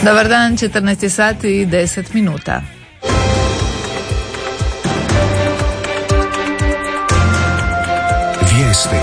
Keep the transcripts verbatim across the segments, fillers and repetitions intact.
Dobar dan, četrnaest sati i deset minuta. Vijesti.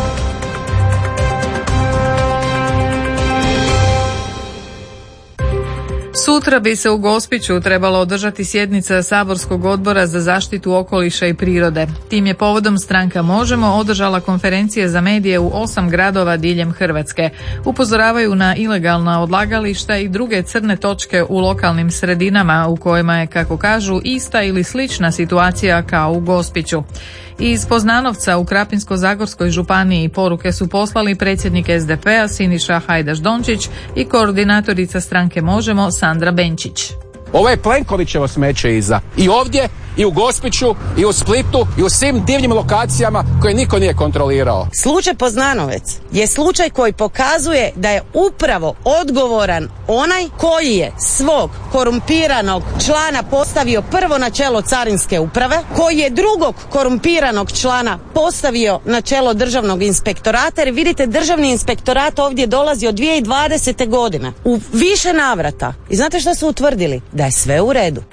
Sutra bi se u Gospiću trebala održati sjednica Saborskog odbora za zaštitu okoliša i prirode. Tim je povodom stranka Možemo održala konferencije za medije u osam gradova diljem Hrvatske. Upozoravaju na ilegalna odlagališta i druge crne točke u lokalnim sredinama u kojima je, kako kažu, ista ili slična situacija kao u Gospiću. Iz Poznanovca u Krapinsko-zagorskoj županiji poruke su poslali predsjednik es de pe a Siniša Hajdaš Dončić i koordinatorica stranke Možemo Sandra Benčić. Ovo je Plenkovićevo smeće iza. I ovdje, i u Gospiću, i u Splitu, i u svim divnim lokacijama koje niko nije kontrolirao. Slučaj Poznanovec je slučaj koji pokazuje da je upravo odgovoran onaj koji je svog korumpiranog člana postavio prvo na čelo carinske uprave, koji je drugog korumpiranog člana postavio na čelo državnog inspektorata, jer vidite, državni inspektorat ovdje dolazi od dvije tisuće dvadesete godine u više navrata. I znate što su utvrdili? Da je sve u redu.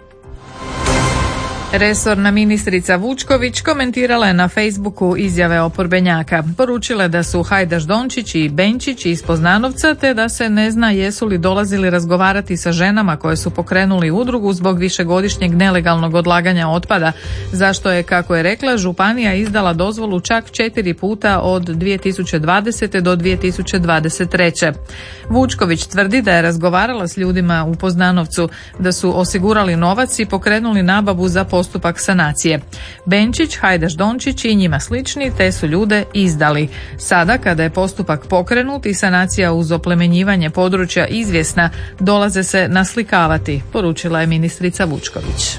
Resorna ministrica Vučković komentirala je na Facebooku izjave oporbenjaka. Poručila je da su Hajdaš Dončić i Benčić iz Poznanovca, te da se ne zna jesu li dolazili razgovarati sa ženama koje su pokrenuli udrugu zbog višegodišnjeg nelegalnog odlaganja otpada, zašto je, kako je rekla, županija izdala dozvolu čak četiri puta od dvije tisuće dvadesete do dvije tisuće dvadeset treće. Vučković tvrdi da je razgovarala s ljudima u Poznanovcu, da su osigurali novac i pokrenuli nabavu za postupak sanacije. Benčić, Hajdaš Dončić i njima slični te su ljude izdali. Sada, kada je postupak pokrenut i sanacija uz oplemenjivanje područja izvjesna, dolaze se naslikavati, poručila je ministrica Vučković.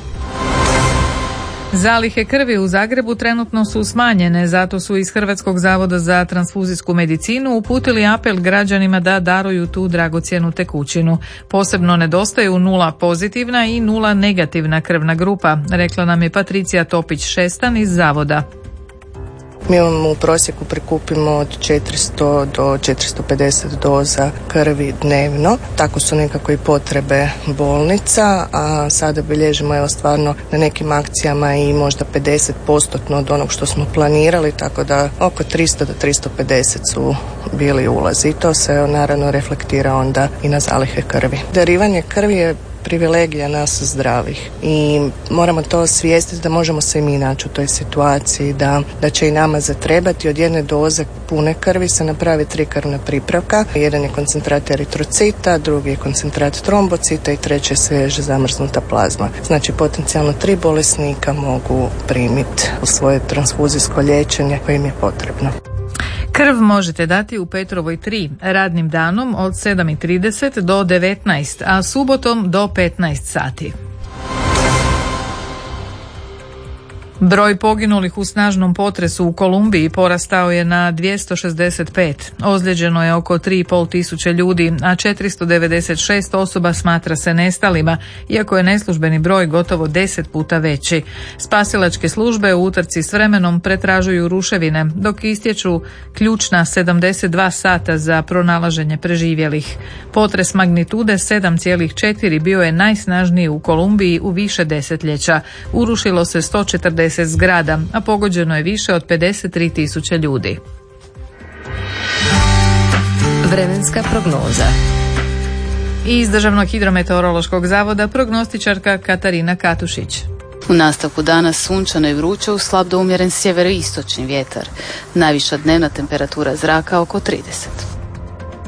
Zalihe krvi u Zagrebu trenutno su smanjene, zato su iz Hrvatskog zavoda za transfuzijsku medicinu uputili apel građanima da daruju tu dragocjenu tekućinu. Posebno nedostaju nula pozitivna i nula negativna krvna grupa, rekla nam je Patricija Topić-Šestan iz zavoda. Mi imamo u prosjeku prikupimo od četiristo do četiristo pedeset doza krvi dnevno. Tako su nekako i potrebe bolnica, a sada bilježimo evo stvarno na nekim akcijama i možda pedeset posto od onog što smo planirali, tako da oko tristo do tristo pedeset su bili ulazi. I to se naravno reflektira onda i na zalihe krvi. Darivanje krvi je privilegija nas zdravih i moramo to osvijestiti da možemo se i mi naći u toj situaciji, da, da će i nama zatrebati od jedne doze pune krvi se napravi tri krvna pripravka. Jedan je koncentrat eritrocita, drugi je koncentrat trombocita i treće je svježe zamrznuta plazma. Znači potencijalno tri bolesnika mogu primiti u svoje transfuzijsko liječenje koje im je potrebno. Krv možete dati u Petrovoj tri radnim danom od sedam i trideset do devetnaest, a subotom do petnaest sati. Broj poginulih u snažnom potresu u Kolumbiji porastao je na dvjesto šezdeset pet. Ozlijeđeno je oko tri i pol tisuće ljudi, a četiristo devedeset šest osoba smatra se nestalima, iako je neslužbeni broj gotovo deset puta veći. Spasilačke službe u utrci s vremenom pretražuju ruševine, dok istječu ključna sedamdeset dva sata za pronalaženje preživjelih. Potres magnitude sedam zarez četiri bio je najsnažniji u Kolumbiji u više desetljeća. Urušilo se sto četrdeset zgrada, a pogođeno je više od pedeset tri tisuće ljudi. Vremenska prognoza. Iz Državnog hidrometeorološkog zavoda prognostičarka Katarina Katušić. U nastavku dana sunčano i vruće uz slab do umjeren sjeveroistočni vjetar. Najviša dnevna temperatura zraka oko trideset.